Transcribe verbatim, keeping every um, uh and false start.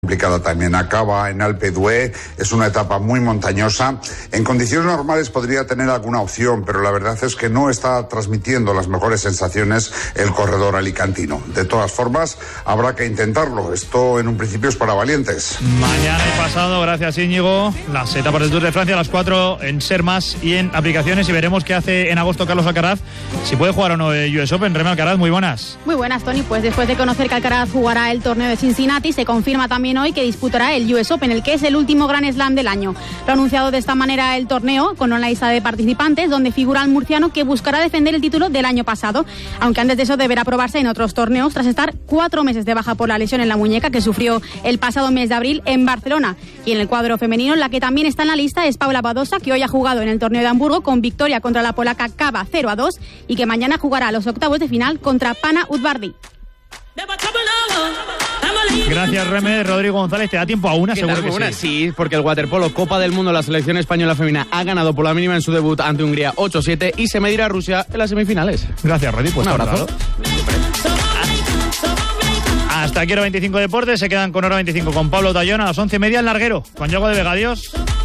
complicada también. Acaba en Alpe d'Huez, es una etapa muy montañosa. En condiciones normales podría tener alguna opción, pero la verdad es que no está transmitiendo las mejores sensaciones el corredor alicantino. De todas formas, habrá que intentarlo. Esto en un principio es para valientes. Mañana y pasado, gracias Íñigo, las etapas del Tour de Francia a las cuatro en Sermas y en aplicaciones, y veremos qué hace en agosto Carlos Alcaraz, si puede jugar o no el U S Open. Reme Alcaraz, muy buenas. Muy buenas, Tony. Pues después de conocer que Alcaraz jugará el torneo de Cincinnati, se confirma también hoy que disputará el U S Open, el que es el último Grand Slam del año. Lo ha anunciado de esta manera el torneo, con una lista de participantes donde figura el murciano, que buscará defender el título del año pasado, aunque antes de eso deberá probarse en otros torneos tras estar cuatro meses de baja por la lesión en la muñeca que sufrió el pasado mes de abril en Barcelona. Y en el cuadro femenino, la que también está en la lista es Paula Badosa, que hoy ha jugado en el torneo de Hamburgo con victoria contra la polaca Kaba cero a dos y que mañana jugará los octavos de final contra Pana Udvardi. Gracias, Reme. Rodrigo González, ¿te da tiempo a una? Seguro que una? sí. Sí, porque el waterpolo Copa del Mundo, la selección española femenina ha ganado por la mínima en su debut ante Hungría ocho siete y se medirá a Rusia en las semifinales. Gracias, Rodri. Pues un abrazo. Hasta aquí Hora veinticinco Deportes. Se quedan con Hora veinticinco con Pablo Tallón a las once y media en Larguero. Con Yago de Vega. Adiós.